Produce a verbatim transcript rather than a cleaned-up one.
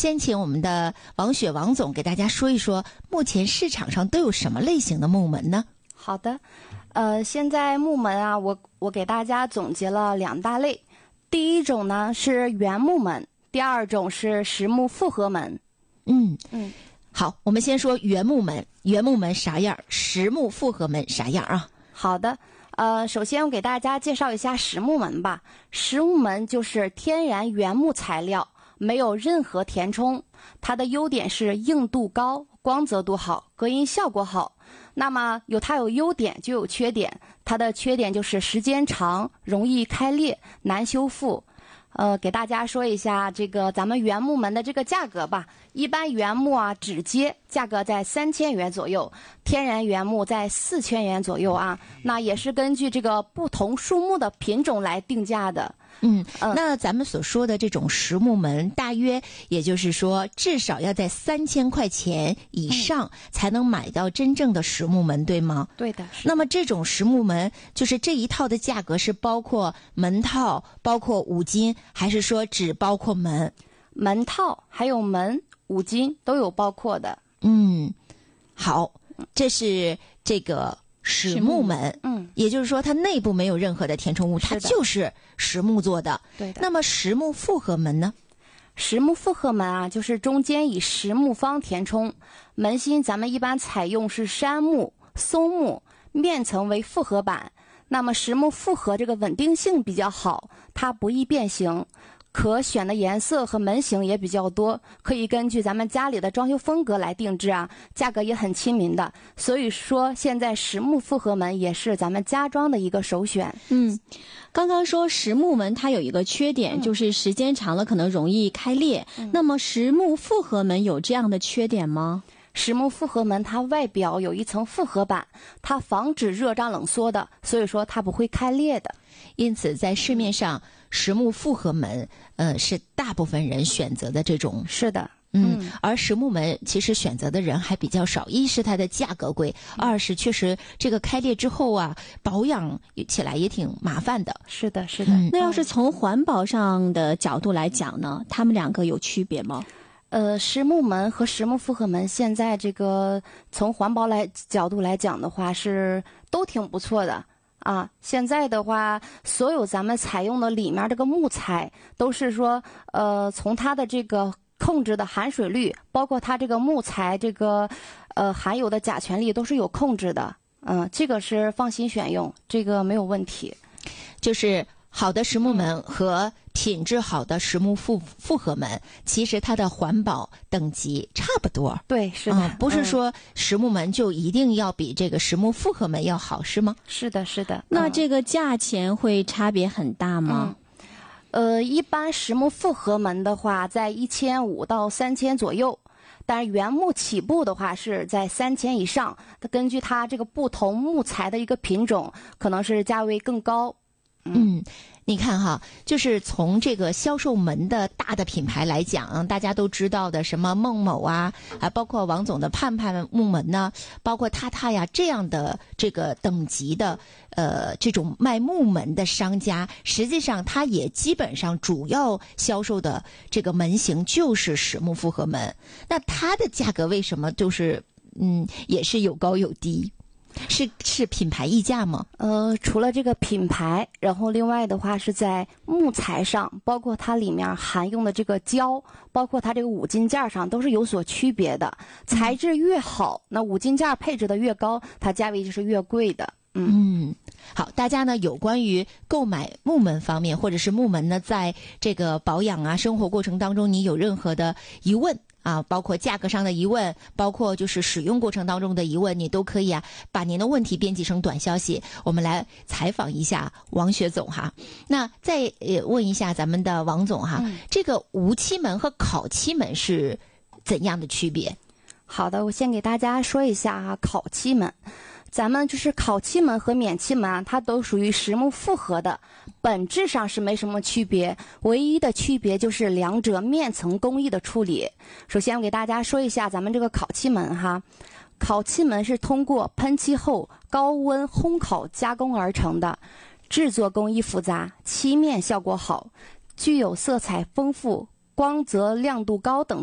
先请我们的王雪王总给大家说一说，目前市场上都有什么类型的木门呢？ 好的，呃，现在木门啊，我我给大家总结了两大类。第一种呢是原木门，第二种是实木复合门。 嗯嗯， 好，我们先说原木门，原木门啥样？实木复合门啥样啊？ 好的。呃，首先我给大家介绍一下实木门吧。实木门就是天然原木材料，没有任何填充，它的优点是硬度高、光泽度好、隔音效果好。那么有它有优点就有缺点，它的缺点就是时间长、容易开裂、难修复。呃，给大家说一下这个咱们原木门的这个价格吧。一般原木啊，指接价格在三千元左右，天然原木在四千元左右啊。那也是根据这个不同树木的品种来定价的。 嗯，那咱们所说的这种实木门，大约也就是说，至少要在三千块钱以上才能买到真正的实木门，对吗？ 对的。 那么这种实木门，就是这一套的价格是包括门套、包括五金，还是说只包括门？ 门套还有门、五金都有包括的。 嗯，好，这是这个实木门， 嗯， 也就是说它内部没有任何的填充物，它就是实木做的。 对的。 那么实木复合门呢？ 实木复合门啊，就是中间以实木方填充，门芯咱们一般采用是杉木、松木，面层为复合板。那么实木复合这个稳定性比较好，它不易变形。可选的颜色和门型也比较多，可以根据咱们家里的装修风格来定制啊，价格也很亲民的。所以说现在实木复合门也是咱们家装的一个首选。 嗯，刚刚说实木门它有一个缺点，嗯、就是时间长了可能容易开裂。嗯、那么实木复合门有这样的缺点吗？ 实木复合门它外表有一层复合板，它防止热胀冷缩的，所以说它不会开裂的。 因此在市面上实木复合门呃是大部分人选择的这种。 是的。 嗯，嗯而实木门其实选择的人还比较少，一是它的价格贵，二是确实这个开裂之后啊，保养起来也挺麻烦的。 是的，是的。 嗯、那要是从环保上的角度来讲呢，他们两个有区别吗？ 呃，实木门和实木复合门现在这个从环保来角度来讲的话，是都挺不错的啊。现在的话，所有咱们采用的里面这个木材，都是说呃，从它的这个控制的含水率，包括它这个木材这个呃含有的甲醛率都是有控制的。嗯，这个是放心选用，这个没有问题。 就是好的实木门和品质好的实木复复合门，其实它的环保等级差不多。 对，是的。 嗯、不是说实木门就一定要比这个实木复合门要好，是吗？ 是的，是的。 那这个价钱会差别很大吗？ 嗯、呃，一般实木复合门的话，在一千五到三千左右。但是原木起步的话是在三千以上，它根据它这个不同木材的一个品种，可能是价位更高。 嗯，你看哈，就是从这个销售门的大的品牌来讲，大家都知道的什么孟某啊，啊，包括王总的盼盼木门呢，包括榻榻呀这样的这个等级的呃这种卖木门的商家，实际上它也基本上主要销售的这个门型就是实木复合门。那它的价格为什么就是嗯也是有高有低？是是品牌溢价吗？ 呃，除了这个品牌，然后另外的话是在木材上，包括它里面含用的这个胶，包括它这个五金件上都是有所区别的。材质越好，那五金件配置的越高，它价位就是越贵的。 嗯，嗯好，大家呢有关于购买木门方面，或者是木门呢，在这个保养啊生活过程当中，你有任何的疑问？啊，包括价格上的疑问，包括就是使用过程当中的疑问，你都可以啊，把您的问题编辑成短消息，我们来采访一下王雪总哈。那再呃问一下咱们的王总哈，嗯、这个无漆门和烤漆门是怎样的区别？ 好的，我先给大家说一下啊，烤漆门。咱们就是烤漆门和免漆门啊，它都属于实木复合的，本质上是没什么区别，唯一的区别就是两者面层工艺的处理。首先我给大家说一下咱们这个烤漆门哈，烤漆门是通过喷漆后高温烘烤加工而成的，制作工艺复杂，漆面效果好，具有色彩丰富、光泽亮度高等